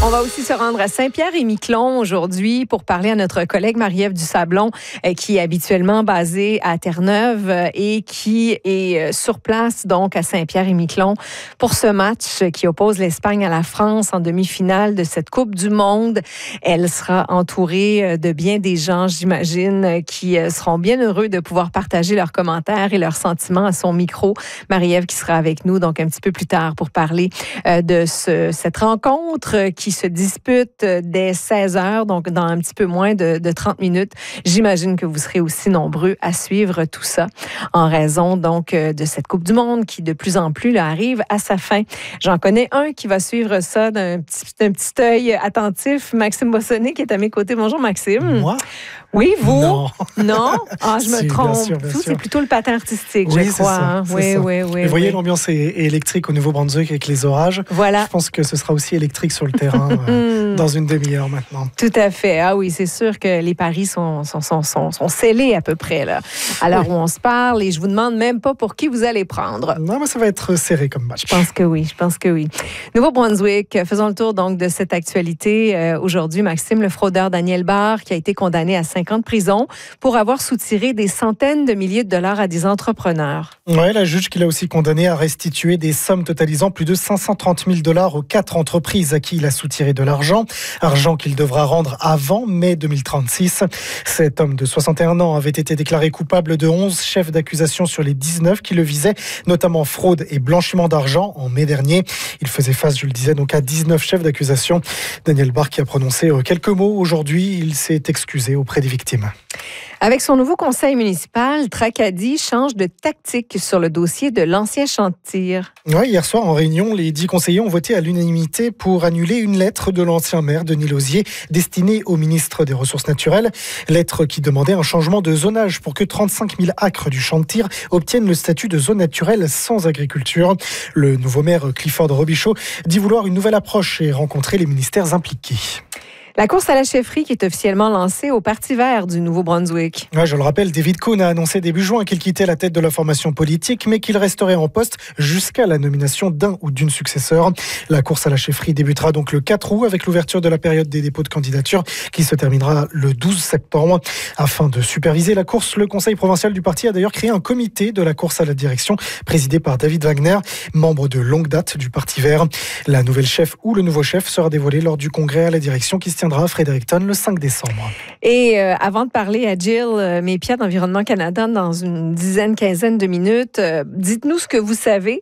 On va aussi se rendre à Saint-Pierre-et-Miquelon aujourd'hui pour parler à notre collègue Marie-Ève Dusablon, qui est habituellement basée à Terre-Neuve et qui est sur place donc à Saint-Pierre-et-Miquelon pour ce match qui oppose l'Espagne à la France en demi-finale de cette Coupe du Monde. Elle sera entourée de bien des gens, j'imagine, qui seront bien heureux de pouvoir partager leurs commentaires et leurs sentiments à son micro. Marie-Ève qui sera avec nous donc un petit peu plus tard pour parler de cette rencontre qui se dispute dès 16h, donc dans un petit peu moins de 30 minutes. J'imagine que vous serez aussi nombreux à suivre tout ça en raison donc de cette Coupe du Monde qui de plus en plus là, arrive à sa fin. J'en connais un qui va suivre ça d'un petit œil attentif, Maxime Bossonnet qui est à mes côtés. Bonjour Maxime. Moi? Oui, vous? Non. Ah, je me trompe. Vous, c'est plutôt le patin artistique, oui, je crois. Oui. Vous voyez, l'ambiance est électrique au Nouveau-Brunswick avec les orages. Voilà. Je pense que ce sera aussi électrique sur le terrain dans une demi-heure maintenant. Tout à fait. Ah oui, c'est sûr que les paris sont scellés à peu près là. À l'heure où on se parle, et je vous demande même pas pour qui vous allez prendre. Non, mais ça va être serré comme match. Je pense que oui. Nouveau-Brunswick, faisons le tour donc de cette actualité. Aujourd'hui, Maxime, le fraudeur Daniel Barr, qui a été condamné à 5 ans de prison pour avoir soutiré des centaines de milliers de dollars à des entrepreneurs. Oui, la juge qui l'a aussi condamné à restituer des sommes totalisant plus de 530 000 dollars aux 4 entreprises à qui il a soutiré de l'argent qu'il devra rendre avant mai 2036. Cet homme de 61 ans avait été déclaré coupable de 11 chefs d'accusation sur les 19 qui le visaient, notamment fraude et blanchiment d'argent en mai dernier. Il faisait face, je le disais, donc à 19 chefs d'accusation. Daniel Barr qui a prononcé quelques mots aujourd'hui, il s'est excusé auprès des victimes. Avec son nouveau conseil municipal, Tracadie change de tactique sur le dossier de l'ancien chantier. Oui, hier soir en réunion, les 10 conseillers ont voté à l'unanimité pour annuler une lettre de l'ancien maire Denis Lausier destinée au ministre des Ressources naturelles. Lettre qui demandait un changement de zonage pour que 35 000 acres du chantier obtiennent le statut de zone naturelle sans agriculture. Le nouveau maire Clifford Robichaud dit vouloir une nouvelle approche et rencontrer les ministères impliqués. La course à la chefferie qui est officiellement lancée au Parti vert du Nouveau-Brunswick. Ouais, je le rappelle, David Cohn a annoncé début juin qu'il quittait la tête de la formation politique, mais qu'il resterait en poste jusqu'à la nomination d'un ou d'une successeur. La course à la chefferie débutera donc le 4 août avec l'ouverture de la période des dépôts de candidature qui se terminera le 12 septembre. Afin de superviser la course, le conseil provincial du parti a d'ailleurs créé un comité de la course à la direction présidé par David Wagner, membre de longue date du Parti vert. La nouvelle chef ou le nouveau chef sera dévoilé lors du congrès à la direction qui se tiendra à Fredericton le 5 décembre. Et avant de parler à Jill Mépia d'Environnement Canada dans une quinzaine de minutes, dites-nous ce que vous savez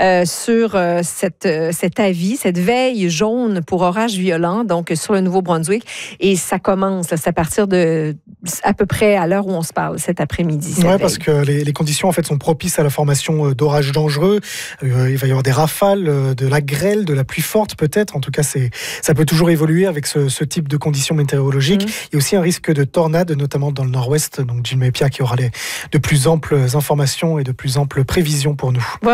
sur cet avis, cette veille jaune pour orage violent, donc sur le Nouveau-Brunswick. Et ça commence, c'est à partir de à peu près à l'heure où on se parle cet après-midi. Oui, parce que les conditions en fait sont propices à la formation d'orages dangereux. Il va y avoir des rafales, de la grêle, de la pluie forte peut-être. En tout cas, ça peut toujours évoluer avec ce type de conditions météorologiques. Il y a aussi un risque de tornade, notamment dans le nord-ouest. Donc, Jill Mépia qui aura de plus amples informations et de plus amples prévisions pour nous.